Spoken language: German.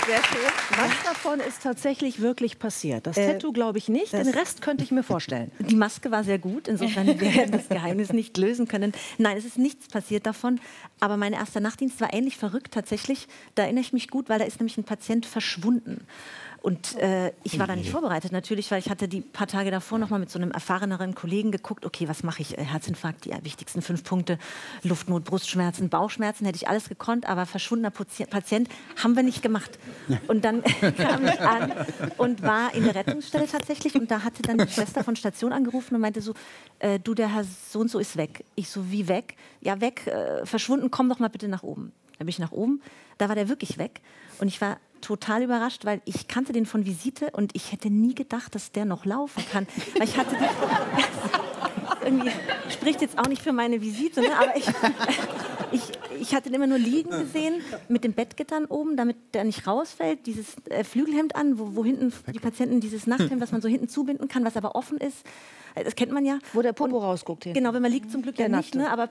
Sehr schön. Was davon ist tatsächlich wirklich passiert? Das Tattoo glaube ich nicht, den Rest könnte ich mir vorstellen. Die Maske war sehr gut, insofern wir werden das Geheimnis nicht lösen können. Nein, es ist nichts passiert davon, aber mein erster Nachtdienst war ähnlich verrückt tatsächlich. Da erinnere ich mich gut, weil da ist nämlich ein Patient verschwunden. Und ich war da nicht vorbereitet natürlich, weil ich hatte die paar Tage davor noch mal mit so einem erfahreneren Kollegen geguckt, okay, was mache ich? Herzinfarkt, die wichtigsten 5 Punkte, Luftnot, Brustschmerzen, Bauchschmerzen, hätte ich alles gekonnt, aber verschwundener Patient haben wir nicht gemacht. Und dann kam ich an und war in der Rettungsstelle tatsächlich und da hatte dann die Schwester von Station angerufen und meinte so, du, der Herr so und so ist weg. Ich so, wie weg? Ja, weg, verschwunden, komm doch mal bitte nach oben. Dann bin ich nach oben, da war der wirklich weg und ich war total überrascht, weil ich kannte den von Visite und ich hätte nie gedacht, dass der noch laufen kann. Weil ich hatte irgendwie spricht jetzt auch nicht für meine Visite, ne? Aber ich hatte den immer nur liegen gesehen mit den Bettgittern oben, damit der nicht rausfällt, dieses Flügelhemd an, wo hinten die Patienten dieses Nachthemd, was man so hinten zubinden kann, was aber offen ist. Das kennt man ja. Wo der Popo rausguckt hier. Genau, wenn man liegt zum Glück ja nicht, ne? Aber